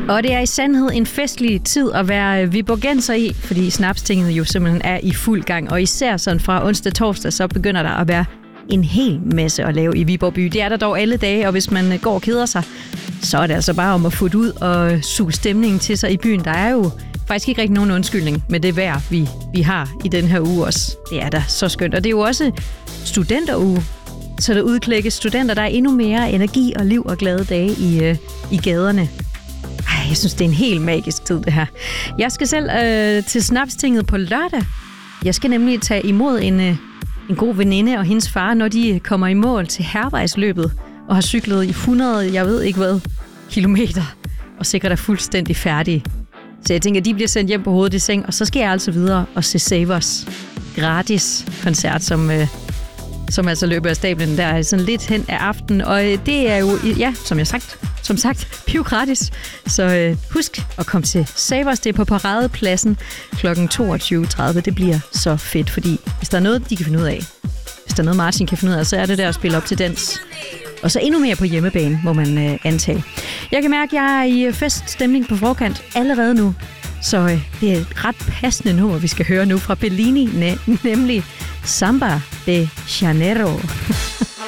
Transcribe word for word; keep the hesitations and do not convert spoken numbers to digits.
Og det er i sandhed en festlig tid at være viborgenser i, fordi Snapstinget jo simpelthen er i fuld gang. Og især sådan fra onsdag torsdag, så begynder der at være en hel masse at lave i Viborg by. Det er der dog alle dage, og hvis man går og keder sig, så er det altså bare om at få det ud og suge stemningen til sig i byen. Der er jo faktisk ikke rigtig nogen undskyldning med det vejr, vi, vi har i den her uge også. Det er da så skønt. Og det er jo også studenteruge, så der udklækkes studenter. Der er endnu mere energi og liv og glade dage i, øh, i gaderne. Ej, jeg synes, det er en helt magisk tid, det her. Jeg skal selv øh, til Snapstinget på lørdag. Jeg skal nemlig tage imod en, øh, en god veninde og hendes far, når de kommer i mål til Hærvejsløbet og har cyklet i hundrede, jeg ved ikke hvad, kilometer, og sikkert er fuldstændig færdige. Så jeg tænker, at de bliver sendt hjem på hovedet i seng, og så skal jeg altså videre og se Savers gratis koncert, som, øh, som altså løber af stablen der sådan lidt hen af aftenen. Og det er jo, ja, som jeg sagt, som sagt, pivgratis. Så øh, husk at komme til Savers. Det er på Paradepladsen klokken toogtyve tredive. Det bliver så fedt, fordi hvis der er noget, de kan finde ud af, hvis der er noget, Martin kan finde ud af, så er det der at spille op til dans. Og så endnu mere på hjemmebane, må man øh, antage. Jeg kan mærke, at jeg er i feststemning på forkant allerede nu. Så øh, det er et ret passende nummer, vi skal høre nu fra Bellini, ne- nemlig Samba de Janeiro.